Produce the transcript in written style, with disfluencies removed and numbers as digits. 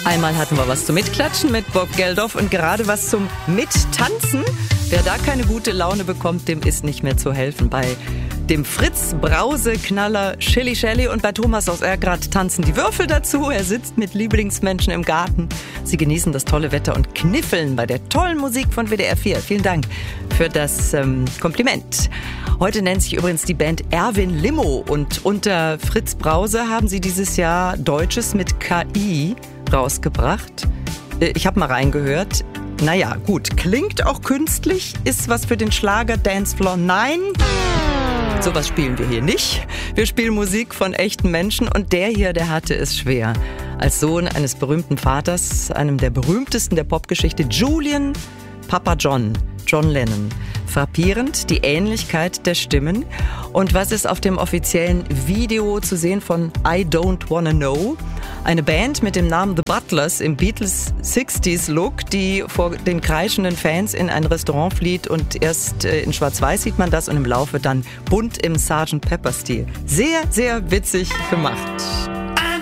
Einmal hatten wir was zum Mitklatschen mit Bob Geldof und gerade was zum Mittanzen. Wer da keine gute Laune bekommt, dem ist nicht mehr zu helfen. Bei dem Fritz Brause-Knaller Chili Shelly und bei Thomas aus Ergrad tanzen die Würfel dazu. Er sitzt mit Lieblingsmenschen im Garten. Sie genießen das tolle Wetter und kniffeln bei der tollen Musik von WDR 4. Vielen Dank für das Kompliment. Heute nennt sich übrigens die Band Erwin Limo und unter Fritz Brause haben sie dieses Jahr Deutsches mit KI rausgebracht. Ich habe mal reingehört. Naja, gut, klingt auch künstlich, ist was für den Schlager Dancefloor. Nein, sowas spielen wir hier nicht. Wir spielen Musik von echten Menschen und der hier, der hatte es schwer. Als Sohn eines berühmten Vaters, einem der berühmtesten der Popgeschichte, Julian Papa John Lennon. Frappierend, die Ähnlichkeit der Stimmen. Und was ist auf dem offiziellen Video zu sehen von I Don't Wanna Know? Eine Band mit dem Namen The Butlers im Beatles 60s Look, die vor den kreischenden Fans in ein Restaurant flieht und erst in Schwarz-Weiß sieht man das und im Laufe dann bunt im Sgt. Pepper Stil. Sehr, sehr witzig gemacht.